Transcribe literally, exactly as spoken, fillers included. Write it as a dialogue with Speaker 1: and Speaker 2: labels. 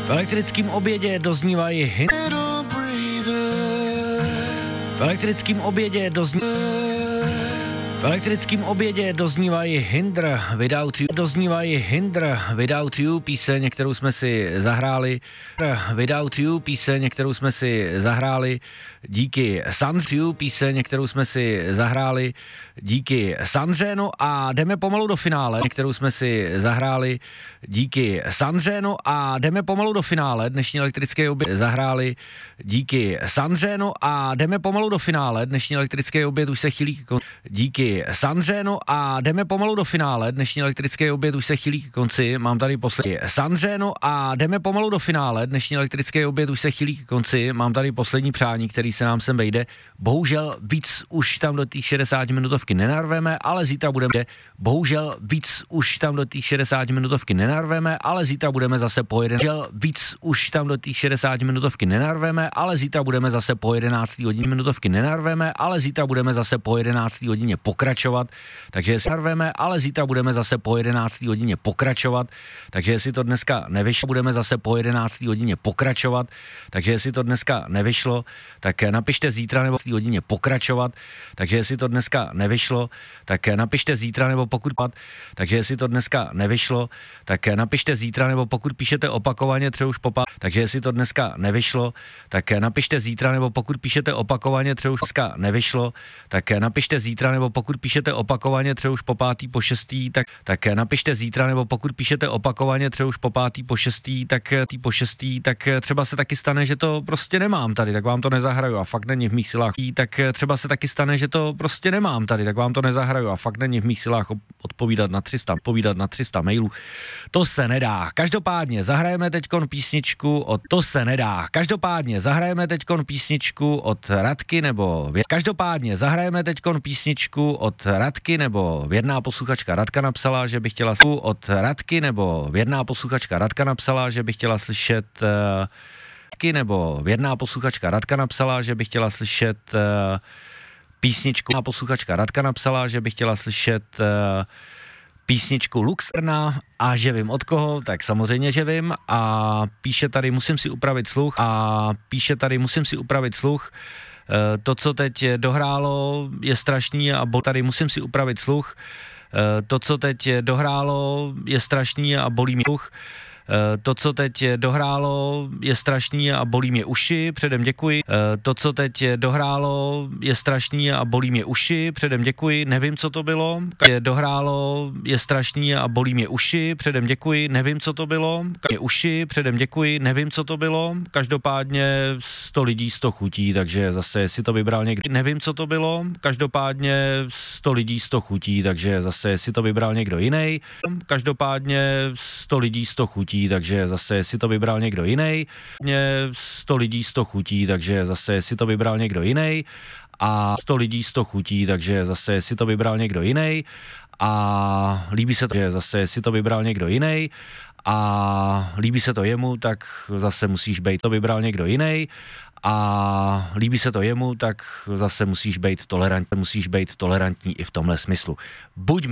Speaker 1: V elektrickém obědě doznívají hin... V elektrickém obědě dozní... V elektrickém obědě doznívají Hinder Without You, doznívají Hinder Without You, píseň, kterou jsme si zahráli, Without You, píseň, kterou jsme si zahráli díky Sandře, píseň, kterou jsme si zahráli díky Sandře, no a jdeme pomalu do finále, kterou jsme si zahráli díky Sandře, no a jdeme pomalu do finále, dnešní elektrické oběd zahráli díky Sandře, no a jdeme pomalu do finále, dnešní elektrické oběd už se chýlí k konci, díky Sandře, no a jdeme pomalu do finále, dnešní elektrické oběd už se chýlí k konci, mám tady poslední Sandře, no a jdeme pomalu do finále, dnešní elektrické oběd už se chýlí k konci, mám tady poslední přání, který se nám sem vejde, bohužel víc už tam do té šedesát minutovky nenarveme, ale zítra budeme, bohužel víc už tam do té šedesát minutovky nenarveme, ale zítra budeme zase po jeden, bohužel víc už tam do té šedesát minutovky nenarveme, ale zítra budeme zase po jedenácté hodině minutovky nenarveme, ale zítra budeme zase po jedenácté hodině pokračovat, takže si narveme, ale zítra budeme zase po jedenácté hodině pokračovat, takže jestli to dneska nevyšlo, budeme zase po jedenácté hodině pokračovat, takže jestli to dneska nevyšlo, tak napište zítra nebo v hodině pokračovat, takže jestli to dneska nevyšlo, tak napište zítra nebo pokud pad, takže jestli to dneska nevyšlo, tak napište zítra nebo pokud píšete opakovaně třeba už popad, takže jestli to dneska nevyšlo, tak napište zítra nebo pokud píšete opakovaně třeba už dneska nevyšlo, tak napište zítra nebo pokud píšete opakovaně třeba už po pátý, po šestý, tak, tak napište zítra nebo pokud píšete opakovaně třeba už po pátý, po šestý, tak tý po šestý, tak třeba se taky stane, že to prostě nemám tady, tak vám to nezahraju a fakt není v mých silách, tak třeba se taky stane, že to prostě nemám tady, tak vám to nezahraju a fakt není v mých silách odpovídat na tři sta, odpovídat na tři sta mailů. To se nedá. Každopádně zahrajeme teďkon písničku od to se nedá. Každopádně zahrajeme teďkon písničku od Radky nebo každopádně zahrajeme teďkon písničku od Radky nebo věrná posluchačka Radka napsala, že by chtěla od Radky nebo věrná posluchačka Radka napsala, že by chtěla slyšet uh, nebo věrná posluchačka Radka napsala, že by chtěla slyšet uh, písničku. A posluchačka Radka napsala, že by chtěla slyšet uh, písničku Luxerna a že vím od koho, tak samozřejmě, že vím a píše tady, musím si upravit sluch a píše tady, musím si upravit sluch. Uh, to, co teď dohrálo, je strašný a bol tady, musím si upravit sluch. Uh, to, co teď dohrálo, je strašný a bolí mě sluch. To, co teď dohrálo, je strašný a bolí mě uši, předem děkuji. To, co teď dohrálo, je strašný a bolí mě uši, předem děkuji. Nevím, co to bylo. Dohrálo, je strašný a bolí mě uši, předem děkuji. Nevím, co to bylo. Mě uši, předem děkuji. Nevím, co to bylo. Každopádně sto lidí, sto chutí, takže zase si to vybral někdo. Nevím, co to bylo. Každopádně sto lidí, sto chutí, takže zase si to vybral někdo jiný. Každopádně sto lidí, sto chutí, takže zase si to vybral někdo jiný. sto lidí, sto chutí, takže zase si to vybral někdo jiný. A sto lidí, sto chutí, takže zase si to vybral někdo jiný. A líbí se to, že zase si to vybral někdo jiný. A líbí se to jemu, tak zase musíš být, to vybral někdo jiný. A líbí se to jemu, tak zase musíš být tolerantní, musíš být tolerantní i v tomhle smyslu. Buďme